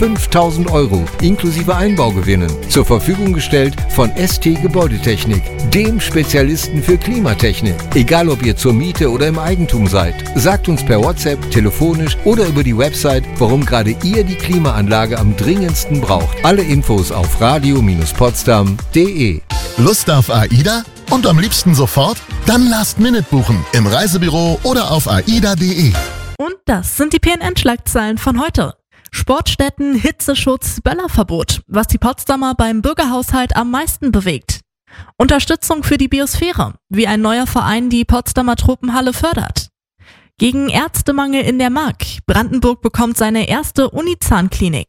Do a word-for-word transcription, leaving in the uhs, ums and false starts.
fünftausend Euro inklusive Einbaugewinnen. Zur Verfügung gestellt von S T Gebäudetechnik, dem Spezialisten für Klimatechnik. Egal ob ihr zur Miete oder im Eigentum seid. Sagt uns per WhatsApp, telefonisch oder über die Website, warum gerade ihr die Klimaanlage am dringendsten braucht. Alle Infos auf radio Bindestrich potsdam punkt de. Lust auf AIDA? Und am liebsten sofort? Dann Last Minute buchen im Reisebüro oder auf aida punkt de. Und das sind die P N N-Schlagzeilen von heute. Sportstätten, Hitzeschutz, Böllerverbot, was die Potsdamer beim Bürgerhaushalt am meisten bewegt. Unterstützung für die Biosphäre, wie ein neuer Verein die Potsdamer Tropenhalle fördert. Gegen Ärztemangel in der Mark, Brandenburg bekommt seine erste Unizahnklinik.